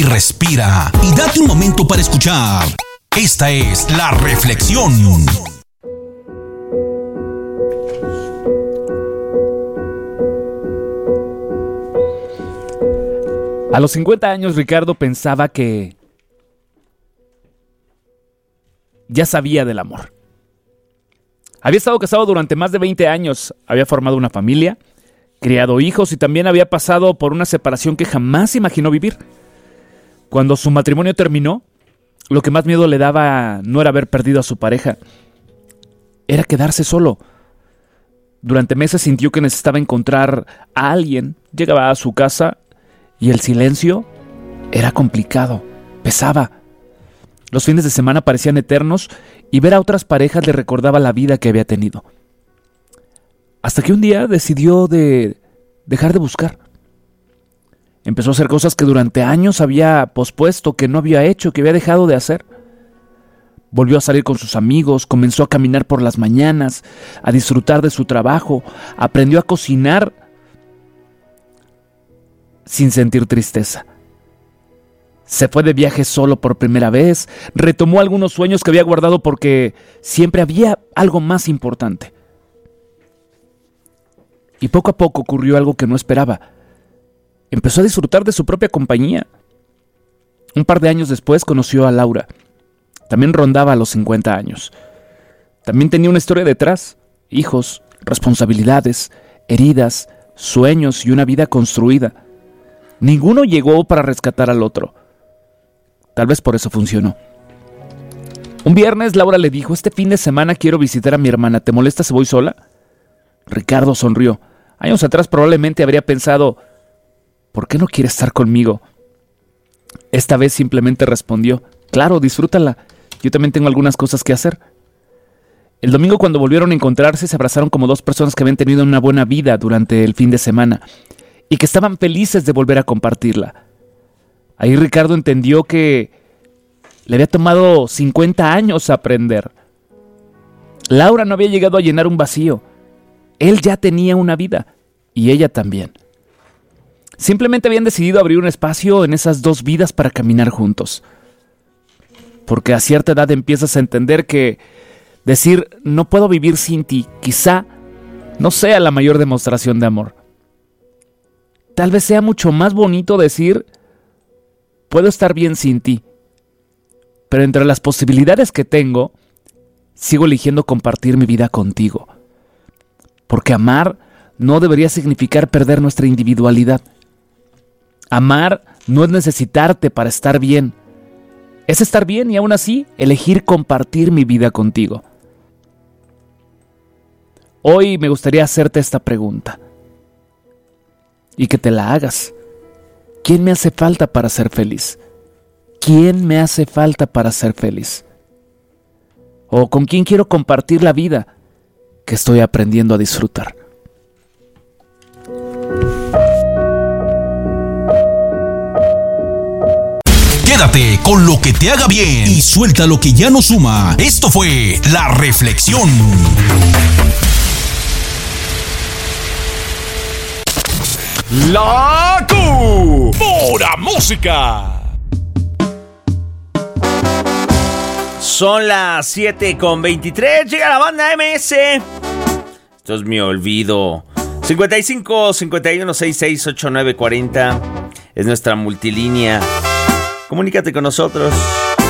y respira y date un momento para escuchar. Esta es La Reflexión. A los 50 años, Ricardo pensaba que ya sabía del amor. Había estado casado durante más de 20 años, había formado una familia, criado hijos y también había pasado por una separación que jamás imaginó vivir. Cuando su matrimonio terminó, lo que más miedo le daba no era haber perdido a su pareja, era quedarse solo. Durante meses sintió que necesitaba encontrar a alguien. Llegaba a su casa y el silencio era complicado, pesaba. Los fines de semana parecían eternos y ver a otras parejas le recordaba la vida que había tenido. Hasta que un día decidió dejar de buscar. Empezó a hacer cosas que durante años había pospuesto, que no había hecho, que había dejado de hacer. Volvió a salir con sus amigos, comenzó a caminar por las mañanas, a disfrutar de su trabajo, aprendió a cocinar sin sentir tristeza. Se fue de viaje solo por primera vez, retomó algunos sueños que había guardado porque siempre había algo más importante. Y poco a poco ocurrió algo que no esperaba. Empezó a disfrutar de su propia compañía. Un par de años después conoció a Laura. También rondaba a los 50 años. También tenía una historia detrás: hijos, responsabilidades, heridas, sueños y una vida construida. Ninguno llegó para rescatar al otro. Tal vez por eso funcionó. Un viernes Laura le dijo: este fin de semana quiero visitar a mi hermana, ¿te molesta si voy sola? Ricardo sonrió. Años atrás probablemente habría pensado: ¿por qué no quiere estar conmigo? Esta vez simplemente respondió: claro, disfrútala, yo también tengo algunas cosas que hacer. El domingo, cuando volvieron a encontrarse, se abrazaron como dos personas que habían tenido una buena vida durante el fin de semana y que estaban felices de volver a compartirla. Ahí Ricardo entendió que le había tomado 50 años aprender. Laura no había llegado a llenar un vacío. Él ya tenía una vida y ella también. Simplemente habían decidido abrir un espacio en esas dos vidas para caminar juntos. Porque a cierta edad empiezas a entender que decir no puedo vivir sin ti quizá no sea la mayor demostración de amor. Tal vez sea mucho más bonito decir puedo estar bien sin ti, pero entre las posibilidades que tengo, sigo eligiendo compartir mi vida contigo. Porque amar no debería significar perder nuestra individualidad. Amar no es necesitarte para estar bien. Es estar bien y aún así elegir compartir mi vida contigo. Hoy me gustaría hacerte esta pregunta y que te la hagas. ¿Quién me hace falta para ser feliz? ¿Quién me hace falta para ser feliz? ¿O con quién quiero compartir la vida que estoy aprendiendo a disfrutar? Quédate con lo que te haga bien y suelta lo que ya no suma. Esto fue La Reflexión. La Pura Música. Son las 7:23. Llega la banda MS. Esto es Mi Olvido. 55 51 66 89 40 es nuestra multilínea. Comunícate con nosotros.